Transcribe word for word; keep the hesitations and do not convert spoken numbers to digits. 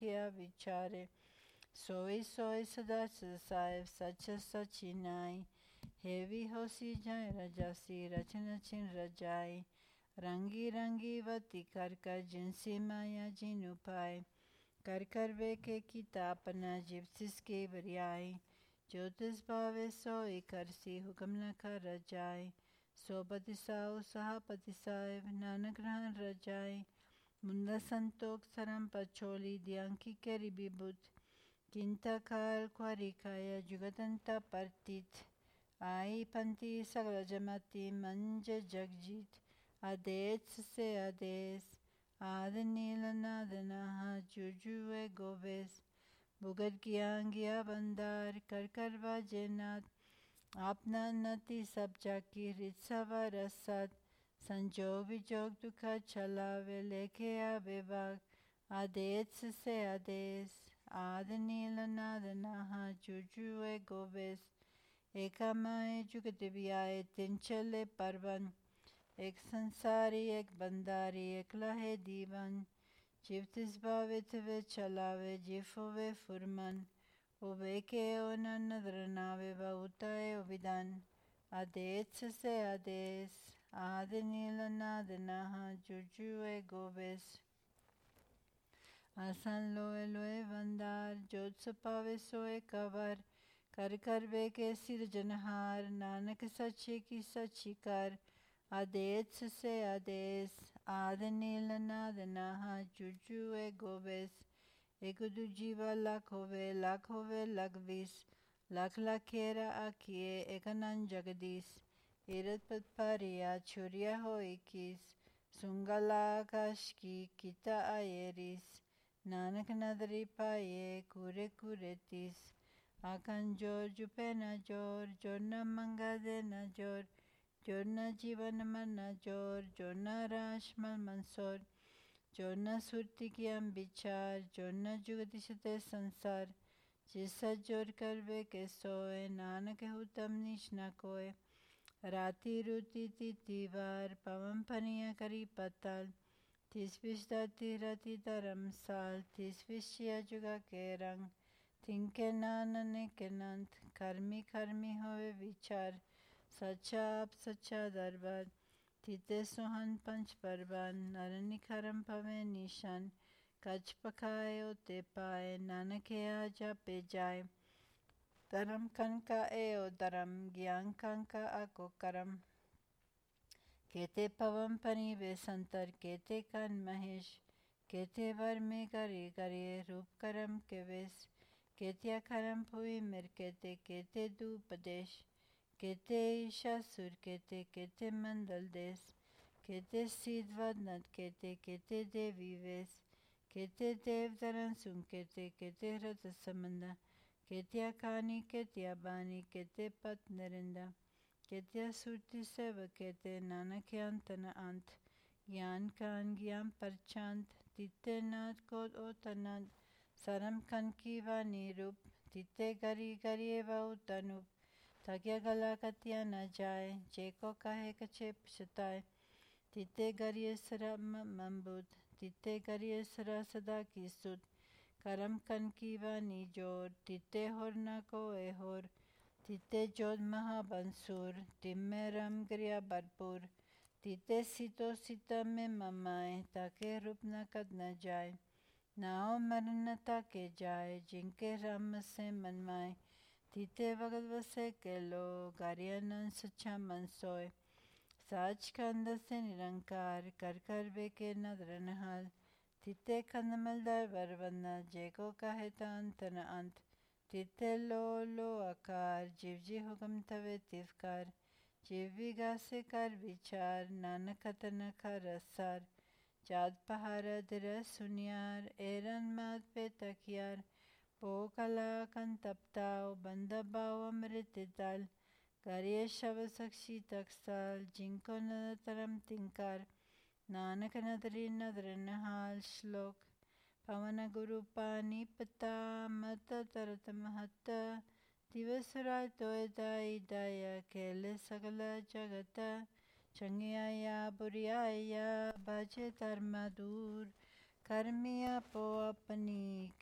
किया विचारे। सोई सोई सदा साहेब सच सची नाई। हेवी होसी जाए रजासी रचन छिन रजाई। रंगी रंगी वती कर कर जिनसी माया जिन उपाय। कर कर वे के की तापना जिप्सिस के बरियाई। ज्योतिष भावे सोई करसी हुक्म न कर रजाई। सो पति साऊ सहापति साहेब नानक रहन रजाई। मुंदा संतोख सरम पचोली दियांकी केरी बिबुत। किंता काल क्वारी काया जुगतंता परतित। आई पंती सगल जमाती मंज जगजीत। आदेश से आदेश आद नील नाद नहा जुजुए गोवेश। भुगत ज्ञान गया बंदार कर कर बाजे नाथ। आपना नति सब जाकी रित सवा रसद। संजोग विजोग दुखा चलावे लेके आवे बाग। आदेश से आदेश आद नील नाद नहा जुजुए गोवेश। एका माए जुगत बियाए तिन चले परवन। एक संसारी एक बंदारी एक लहे दीवन। जिव तिस भावित वे चलावे जिफोवे फुरमन। उबे के ओ नद्र नावे बहुताए विदन। आदेश से आदेश आद नील नाद नहा जुजुए गोवेश। आसन लोए लोए वंदार जोत सपावे सोए कवर। कर कर वे के सिरजनहार नानक सच्चे की सच्ची कर। आदेश से आदेश आद नील नाद नहा जुजुए गोवेश। एक दूजीवा लाख होवे लाख होवे लगवीस। लाख लाखेरा आखिए एक नन जगदीश। इरत पत पारिया छुरिया हो इक्कीस। सुंगला आकाश की किता आयेरिस। नानक नदरी पाए कुरे कुरे तीस। आकन जोर जुपे न जोर जोर न मंगा दे न जोर। जोर न जीवन मन न जोर जोर न राश मल मंसोर। जोर न सुरती कियम विचार जोर न जुगतिशते संसार। जिसा जोर करवे के सोए नानक हुतम निश न कोय। राती रुती तिथिवार पवन पनिया करी पताल। तीस विश दाती राती धर्मसाल तीस विशिया जुगा के रंग। तिनके नानने के नंत कर्मी कर्मी होवे विचार। सच्चा आप सच्चा दरबार तीते सोहन पंच परबान। नरनि खरम पवे निशान कच पकाए ओते पाए। नानक आजा पे जाए धर्म कनका एओ धर्म ज्ञान कंका आको करम। केते पवन पनी वे संतर केते कन महेश। केते वर में करे करे रूप करम के वेश। केते खरम पुई मिर केते केते दूपदेश। केते ईशासुर केते केते मंडल देश। केते सिद्धवदनत केते केते देवी वेश। केते देव दरन सुन केते केते रथ समंदा। केते कानी केते बानी केते पत नरिंदा। केते सुरति सेव केते नानक अंत न अंत। ज्ञान कान ज्ञान परचांत तिते नाथ को ओ तनंत। सरम कन की वाणी रूप तिते गरी गरी बहु तनुप। तग्या गला कतिया न जाए जेको कहे कछे पछताए। तिते गरिए सरा मम्बुत तिते गरिए सरा सदा की सुत। करम कन की वाणी जोर तिते होर न कोए होर। तिते जोध महाबंसूर तिम्मे रम गरिया भरपूर। तिते सितो सिता में ममाए ताके रूप न कद न जाए। नाओ मरण न ताके जाए जिनके रम से मनमाए। तिते वगत वसे के लो गारियानन सच्चा मन सोए। साच कंद से निरंकार कर कर वे के नदर नहाल। तिते कंदमल दर वरवन्ना जेको कहे ता अंत न अंत। तिते लो लो आकार जीव जी हुक्म तवे तिवकार। जीव विगासे कर विचार नानक कतन कर रसार। जात पहाड़ दिर सुनियार एरन मात पे तकियार। पो कला कन तपताओ बंद बाव अमृत दल। गरिए शव सक्शी तकसाल जिनको नद तरम तिंकार। नानक नदरी नदर नहाल श्लोक। पवन गुरु पानी पता मत तरत महत। दिवस रात तोय दाई दाया केले सगल जगत। चंगिया या बुरिया या बाजे धर्म दूर। ਕਰਮੀ ਆਪੋ ਆਪਣੀ